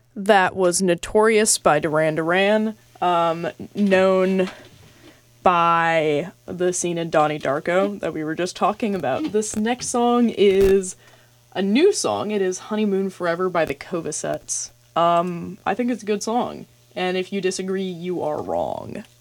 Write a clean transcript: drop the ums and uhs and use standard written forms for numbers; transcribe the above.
That was Notorious by Duran Duran, known by the scene in Donnie Darko that we were just talking about. This next song is a new song. It is Honeymoon Forever by the Covasets. I think it's a good song, and if you disagree, you are wrong.